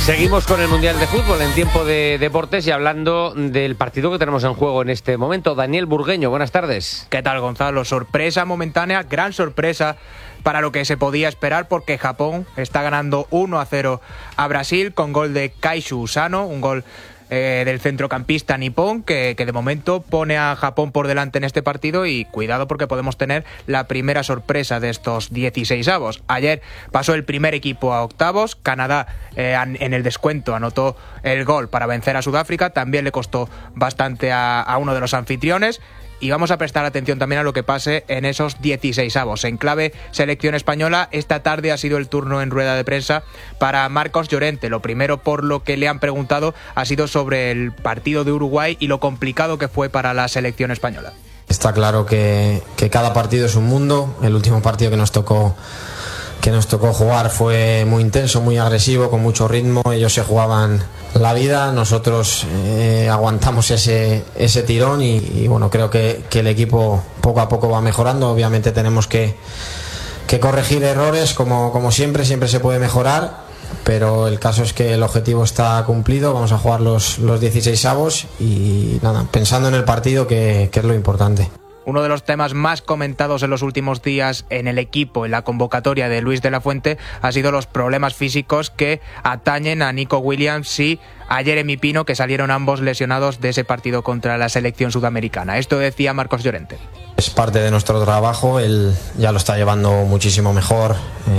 Seguimos con el Mundial de Fútbol en tiempo de deportes y hablando del partido que tenemos en juego en este momento. Daniel Burgueño, buenas tardes. ¿Qué tal, Gonzalo? Sorpresa momentánea, gran sorpresa para lo que se podía esperar, porque Japón está ganando 1-0 a Brasil con gol de Kaishu Usano, un gol del centrocampista nipón que de momento pone a Japón por delante en este partido, y cuidado porque podemos tener la primera sorpresa de estos 16avos. Ayer pasó el primer equipo a octavos, Canadá en el descuento anotó el gol para vencer a Sudáfrica, también le costó bastante a uno de los anfitriones. Y vamos a prestar atención también a lo que pase en esos 16avos. En clave selección española, esta tarde ha sido el turno en rueda de prensa para Marcos Llorente. Lo primero por lo que le han preguntado ha sido sobre el partido de Uruguay y lo complicado que fue para la selección española. Está claro que cada partido es un mundo. El último partido que nos tocó jugar fue muy intenso, muy agresivo, con mucho ritmo. Ellos se jugaban la vida, nosotros aguantamos ese tirón y bueno, creo que el equipo poco a poco va mejorando. Obviamente tenemos que corregir errores, como siempre se puede mejorar, pero el caso es que el objetivo está cumplido. Vamos a jugar los 16avos y nada, pensando en el partido, que es lo importante. Uno de los temas más comentados en los últimos días en el equipo, en la convocatoria de Luis de la Fuente, ha sido los problemas físicos que atañen a Nico Williams y a Jeremy Pino, que salieron ambos lesionados de ese partido contra la selección sudamericana. Esto decía Marcos Llorente. Es parte de nuestro trabajo, él ya lo está llevando muchísimo mejor,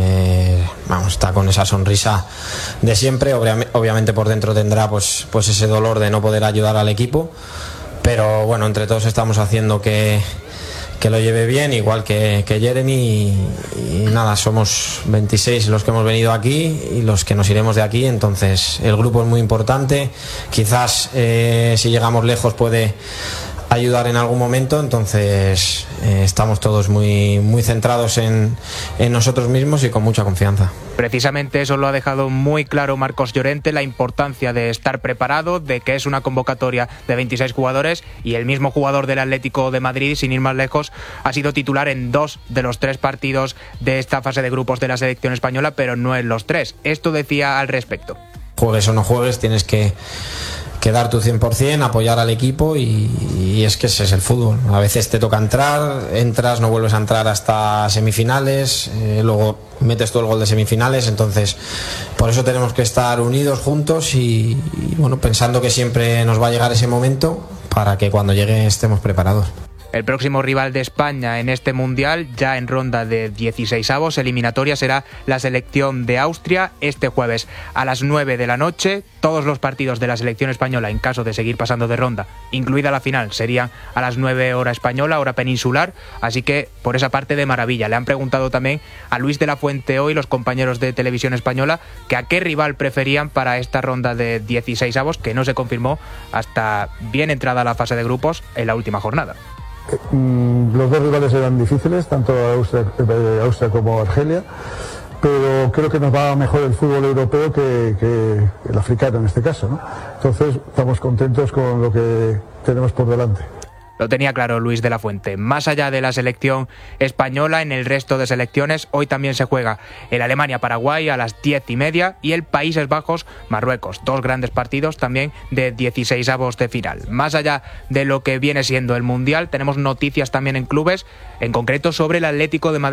está con esa sonrisa de siempre. Obviamente por dentro tendrá pues ese dolor de no poder ayudar al equipo, pero bueno, entre todos estamos haciendo que lo lleve bien, igual que Jeremy, y nada, somos 26 los que hemos venido aquí y los que nos iremos de aquí, entonces el grupo es muy importante. Quizás si llegamos lejos puede ayudar en algún momento, entonces estamos todos muy, muy centrados en nosotros mismos y con mucha confianza. Precisamente eso lo ha dejado muy claro Marcos Llorente, la importancia de estar preparado, de que es una convocatoria de 26 jugadores, y el mismo jugador del Atlético de Madrid, sin ir más lejos, ha sido titular en 2 de los 3 partidos de esta fase de grupos de la selección española, pero no en los 3. Esto decía al respecto. Juegues o no juegues, tienes que dar tu 100%, apoyar al equipo, y es que ese es el fútbol. A veces te toca entras, no vuelves a entrar hasta semifinales, luego metes tú el gol de semifinales, entonces por eso tenemos que estar unidos, juntos y bueno, pensando que siempre nos va a llegar ese momento para que cuando llegue estemos preparados. El próximo rival de España en este Mundial, ya en ronda de 16avos eliminatoria, será la selección de Austria este jueves a las 9 de la noche. Todos los partidos de la selección española, en caso de seguir pasando de ronda, incluida la final, serían a las 9 hora española, hora peninsular, así que por esa parte de maravilla. Le han preguntado también a Luis de la Fuente hoy los compañeros de Televisión Española que a qué rival preferían para esta ronda de 16avos, que no se confirmó hasta bien entrada la fase de grupos en la última jornada. Los dos rivales eran difíciles, tanto Austria como Argelia, pero creo que nos va mejor el fútbol europeo que el africano en este caso, ¿no? Entonces estamos contentos con lo que tenemos por delante. Lo tenía claro Luis de la Fuente. Más allá de la selección española, en el resto de selecciones, hoy también se juega el Alemania-Paraguay a las 10:30 y el Países Bajos-Marruecos. 2 grandes partidos también de 16avos de final. Más allá de lo que viene siendo el Mundial, tenemos noticias también en clubes, en concreto sobre el Atlético de Madrid.